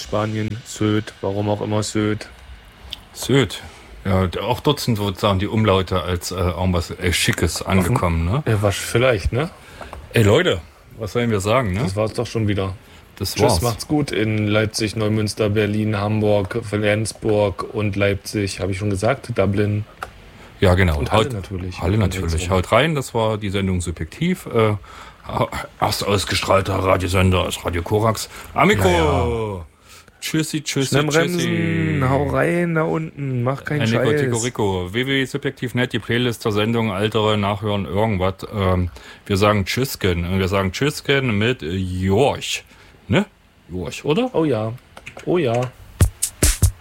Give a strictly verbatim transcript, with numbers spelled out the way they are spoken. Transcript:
Spanien, Sylt, warum auch immer Sylt. Sylt. Ja, auch dort sind sozusagen die Umlaute als äh, irgendwas äh, Schickes angekommen, ne? Ja, was vielleicht, ne? Ey Leute, was sollen wir sagen, ne? Das war's doch schon wieder. Das Tschüss, war's. macht's gut in Leipzig, Neumünster, Berlin, Hamburg, Flensburg und Leipzig. Habe ich schon gesagt? Dublin. Ja, genau. Und Halle natürlich. Halle natürlich. Haut rein, das war die Sendung Subjektiv. Äh, erst ausgestrahlter Radiosender ist Radio Korax. Amico! Ja. Tschüssi, tschüssi, Schnell bremsen, tschüssi. hau rein da unten, mach keinen Nico, Scheiß. Tico, Rico. w w w punkt subjektiv punkt net, die Playlist der Sendung, ältere, nachhören, irgendwas. Ähm, wir sagen Tschüssken. Und wir sagen Tschüssken mit Jorch. Ne? Jorch, oder? Oh ja, oh ja.